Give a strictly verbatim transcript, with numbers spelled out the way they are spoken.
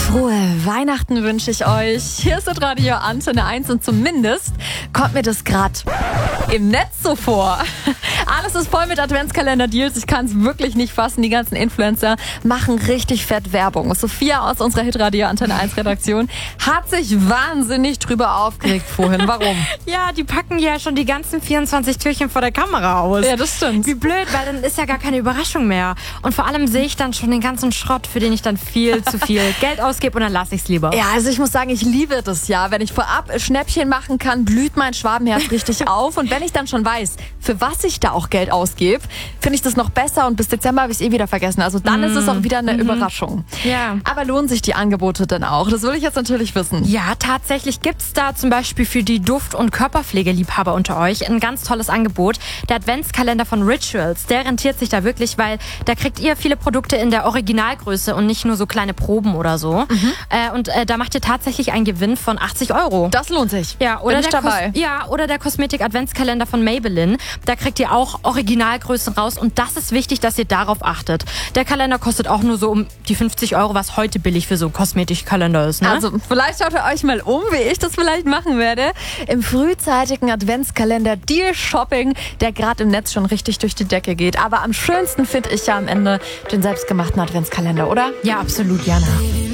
Frohe Weihnachten wünsche ich euch. Hier ist das Radio Antenne eins und zumindest kommt mir das gerade im Netz so vor. Alles ist voll mit Adventskalender-Deals. Ich kann es wirklich nicht fassen. Die ganzen Influencer machen richtig fett Werbung. Sophia aus unserer Hitradio Antenne eins Redaktion hat sich wahnsinnig drüber aufgeregt vorhin. Warum? Ja, die packen ja schon die ganzen vierundzwanzig Türchen vor der Kamera aus. Ja, das stimmt. Wie blöd, weil dann ist ja gar keine Überraschung mehr. Und vor allem sehe ich dann schon den ganzen Schrott, für den ich dann viel zu viel Geld ausgebe und dann lasse ich es lieber. Ja, also ich muss sagen, ich liebe das ja. Wenn ich vorab Schnäppchen machen kann, blüht mein Schwabenherz richtig auf. Und wenn ich dann schon weiß, für was ich da auch Geld ausgebe, finde ich das noch besser. Und bis Dezember habe ich es eh wieder vergessen. Also dann mm. ist es auch wieder eine mm-hmm. Überraschung. Ja. Aber lohnen sich die Angebote denn auch? Das will ich jetzt natürlich wissen. Ja, tatsächlich gibt es da zum Beispiel für die Duft- und Körperpflegeliebhaber unter euch ein ganz tolles Angebot. Der Adventskalender von Rituals, der rentiert sich da wirklich, weil da kriegt ihr viele Produkte in der Originalgröße und nicht nur so kleine Proben oder so. Mhm. Äh, und äh, da macht ihr tatsächlich einen Gewinn von achtzig Euro. Das lohnt sich. Ja, oder Bin ich der dabei. Kos- ja, oder der Kosmetik-Adventskalender von Maybelline. Da kriegt ihr auch Originalgrößen raus und das ist wichtig, dass ihr darauf achtet. Der Kalender kostet auch nur so um die fünfzig Euro, was heute billig für so einen Kosmetikkalender ist. Ne? Also vielleicht schaut ihr euch mal um, wie ich das vielleicht machen werde. Im frühzeitigen Adventskalender Deal Shopping, der gerade im Netz schon richtig durch die Decke geht. Aber am schönsten finde ich ja am Ende den selbstgemachten Adventskalender, oder? Ja, absolut, Jana.